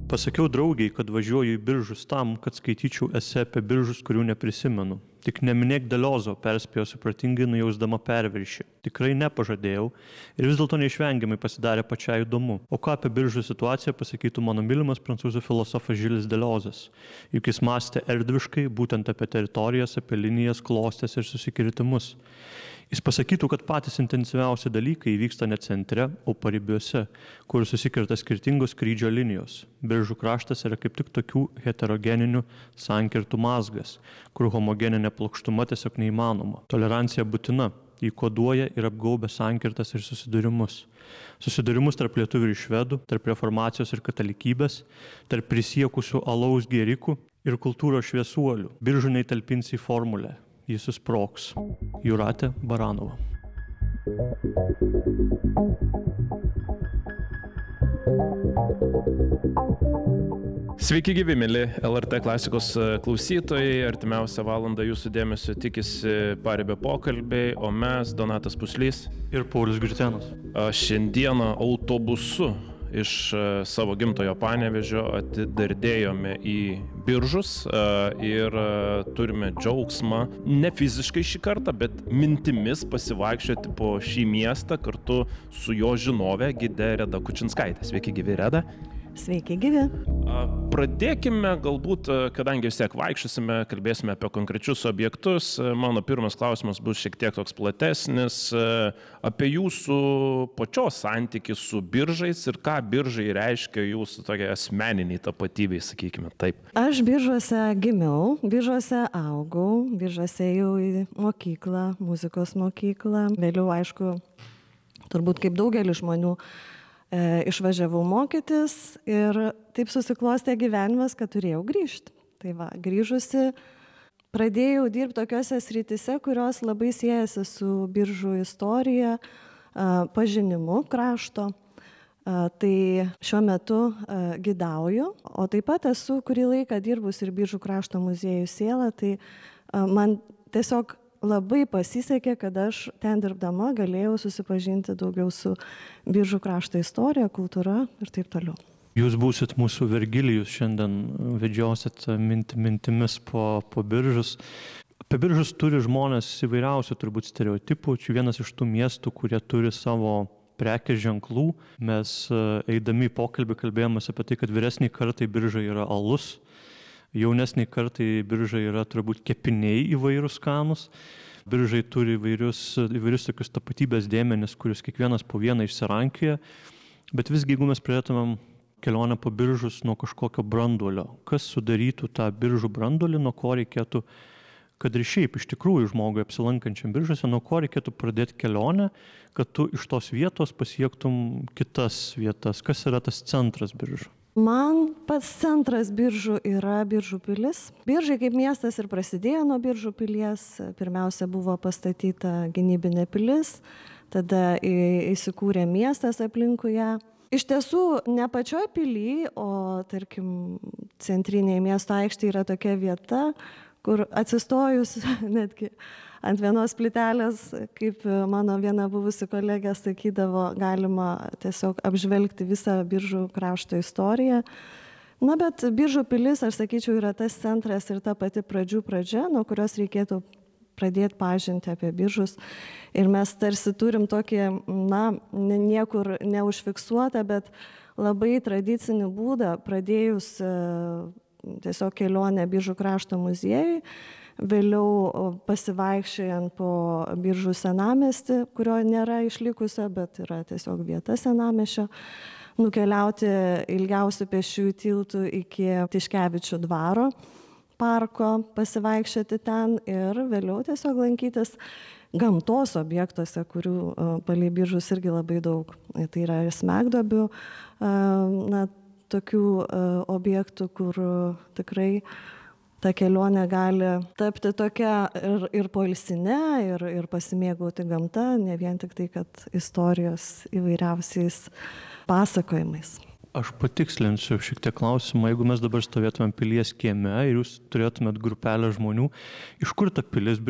Pasakiau draugiai, kad važiuoju į Biržus tam, kad skaityčiau esė apie Biržus, kurių neprisimenu. Tik neminėk Deliozo, perspėjo supratingai nujausdama perviršį. Tikrai nepažadėjau ir vis dėlto neišvengiamai pasidarė pačiai įdomu. O ką apie Biržų situaciją pasakytų mano mylimas prancūzų filosofas Žilis Deliozas. Juk jis mąstė erdviškai, būtent apie teritorijas, apie linijas, klostes ir susikirtimus. Jis pasakytų, kad patys intensyviausi dalykai vyksta ne centre, o paribiuose, kur susikirta skirtingos skrydžio linijos. Biržų kraštas yra kaip tik tokių heterogeninių sankirtų mazgas, kur homogeninė plokštuma tiesiog neįmanoma. Tolerancija būtina, jį koduoja ir apgaubia sankirtas ir susidūrimus. Susidūrimus tarp lietuvių ir švedų, tarp reformacijos ir katalikybės, tarp prisiekusių alaus gėrikų ir kultūros šviesuolių. Biržų neįtalpins į formulę. Jis susprogs. Jūratė Baranova. Sveiki gyvi, mėly LRT klasikos klausytojai. Artimiausią valandą jūsų dėmesio tikisi paribio pokalbiai, o mes, Donatas Puslys ir Paulius Gritenas. Šiandieną autobusu iš savo gimtojo Panevėžio atidardėjome į Biržus ir turime džiaugsmą ne fiziškai šį kartą, bet mintimis pasivaikščioti po šį miestą kartu su jo žinove gide Reda Kučinskaitė. Sveiki gyvi, Reda. Sveiki gyvi. Pradėkime galbūt, kadangi vis tiek vaikščiosime, kalbėsime apie konkrečius objektus. Mano pirmas klausimas bus šiek tiek toks platesnis. Apie jūsų pačios santykį su Biržais ir ką Biržai reiškia jūsų tokia asmeniniai tapatybei, sakykime taip. Aš Biržuose gimiau, Biržuose augau, Biržuose ėjau į mokyklą, muzikos mokyklą. Vėliau, aišku, turbūt kaip daugelis žmonių, išvažiavau mokytis ir taip susiklostė gyvenimas, kad turėjau grįžti. Tai va, grįžusi, pradėjau dirbti tokiose srityse, kurios labai siejasi su Biržų istorija, pažinimu krašto. Tai šiuo metu gidauju, o taip pat esu kurį laiką dirbus ir Biržų krašto muziejų siela, tai man tiesiog labai pasisekė, kad aš ten dirbdama galėjau susipažinti daugiau su Biržų krašto istorija, kultūra ir taip toliau. Jūs būsit mūsų Vergilijus, šiandien vedžiosit mintimis po Biržus. Apie Biržus turi žmonės įvairiausių turbūt stereotipų. Čia vienas iš tų miestų, kurie turi savo prekės ženklų. Mes eidami į pokalbį kalbėjomės apie tai, kad vyresniai kartai Biržai yra alus. Jaunesniai kartai Biržai yra turbūt kepiniai įvairūs skanus. Biržai turi įvairius tokius tapatybės dėmenis, kurius kiekvienas po vieną išsirankioja. Bet visgi, jeigu mes pradėtumėm kelionę po Biržus nuo kažkokio branduolio, kas sudarytų tą Biržų branduolį, nuo ko reikėtų, kad ir šiaip iš tikrųjų žmogui apsilankančiam Biržuose, nuo ko reikėtų pradėti kelionę, kad tu iš tos vietos pasiektum kitas vietas. Kas yra tas centras Biržų? Man pats centras Biržų yra Biržų pilis. Biržai kaip miestas ir prasidėjo nuo Biržų pilies. Pirmiausia buvo pastatyta gynybinė pilis, tada įsikūrė miestas aplinkui ją. Iš tiesų, ne pačioj pily, o tarkim centrinėje miesto aikštėje yra tokia vieta, kur atsistojus netgi ant vienos plytelės, kaip mano viena buvusi kolegė sakydavo, galima tiesiog apžvelgti visą Biržų krašto istoriją. Na, bet Biržų pilis, aš sakyčiau, yra tas centras ir ta pati pradžių pradžia, nuo kurios reikėtų pradėti pažinti apie Biržus. Ir mes tarsi turim tokį, niekur neužfiksuotą, bet labai tradicinį būdą, pradėjus tiesiog kelionę Biržų krašto muziejui, vėliau pasivaikščiojant po Biržų senamiestį, kurio nėra išlikusio, bet yra tiesiog vieta senamiesčio, nukeliauti ilgiausių pėsčiųjų tiltų iki Tiškevičių dvaro parko, pasivaikščioti ten ir vėliau tiesiog lankytis gamtos objektuose, kurių palei Biržus irgi labai daug. Tai yra ir smegduobių, tokių objektų, kur tikrai ta kelionė gali tapti tokia ir poilsinė, ir pasimėgauti gamta, ne vien tik tai, kad istorijos įvairiausiais pasakojimais. Aš patikslinsiu šiek tiek klausimą, jeigu mes dabar stovėtumėm pilies kieme ir jūs turėtumėt grupelę žmonių, iš kur ta pilis